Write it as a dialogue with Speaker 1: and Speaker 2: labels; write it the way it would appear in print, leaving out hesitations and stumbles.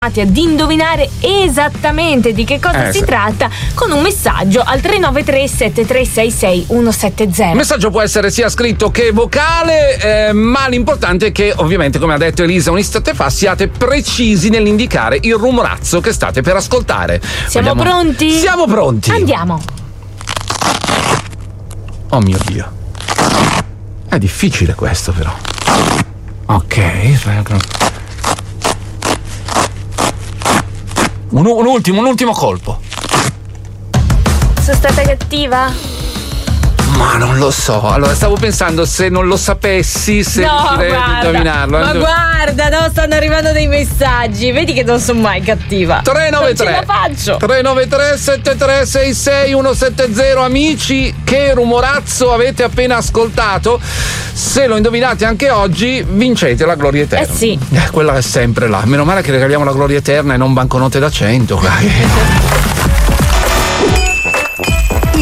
Speaker 1: chiamati ad indovinare esattamente di che cosa si tratta con un messaggio al 393 7366 170.
Speaker 2: Il messaggio può essere sia scritto che vocale, ma l'importante è che, ovviamente, come ha detto Elisa un istante fa, siate precisi nell'indicare il rumorazzo che state per ascoltare.
Speaker 1: Siamo pronti?
Speaker 2: Siamo pronti.
Speaker 1: Andiamo.
Speaker 2: Oh mio Dio. È difficile questo, però. Ok. Un ultimo colpo.
Speaker 1: Sono stata cattiva?
Speaker 2: Ma non lo so. Allora, stavo pensando, se non lo sapessi, se riuscirei a indovinarlo.
Speaker 1: Ma guarda, no, stanno arrivando dei messaggi. Vedi che non sono mai cattiva.
Speaker 2: 393
Speaker 1: non ce la faccio.
Speaker 2: 393 7366 170. Amici, che rumorazzo avete appena ascoltato? Se lo indovinate anche oggi, vincete la gloria eterna.
Speaker 1: Sì.
Speaker 2: Quella è sempre là. Meno male che regaliamo la gloria eterna e non banconote da 100.